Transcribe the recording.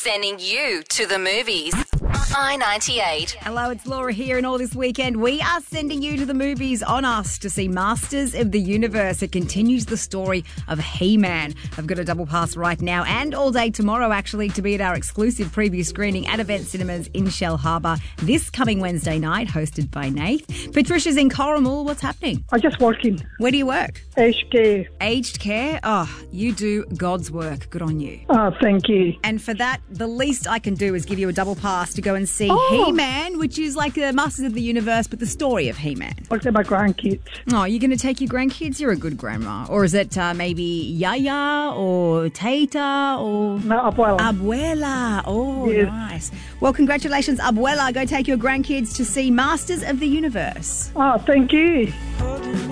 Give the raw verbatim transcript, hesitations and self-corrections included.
Sending you to the movies. I ninety-eight. Hello, it's Laura here, and all this weekend we are sending you to the movies on us to see Masters of the Universe. It continues the story of He-Man. I've got a double pass right now and all day tomorrow, actually, to be at our exclusive preview screening at Event Cinemas in Shell Harbour this coming Wednesday night, hosted by Nath. Patricia's in Corrimal. What's happening? I'm just working. Where do you work? Aged care. Aged care? Oh, you do God's work. Good on you. Oh, thank you. And for that, the least I can do is give you a double pass to go and see Oh. He-Man, which is like the Masters of the Universe, but the story of He-Man. Look at my grandkids. Oh, you're going to take your grandkids? You're a good grandma. Or is it uh, maybe Yaya or Tata or... No, abuela. Abuela. Oh, Yes. nice. Well, congratulations, Abuela. Go take your grandkids to see Masters of the Universe. Oh, thank you.